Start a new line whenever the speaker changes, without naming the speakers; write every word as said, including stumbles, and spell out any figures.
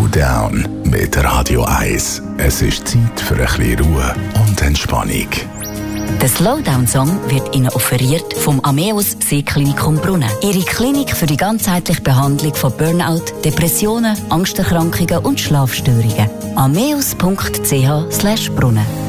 Slowdown mit Radio eins. Es ist Zeit für ein bisschen Ruhe und Entspannung.
Der Slowdown-Song wird Ihnen offeriert vom Ameos Seeklinikum Brunnen. Ihre Klinik für die ganzheitliche Behandlung von Burnout, Depressionen, Angsterkrankungen und Schlafstörungen. ameos punkt c h slash brunnen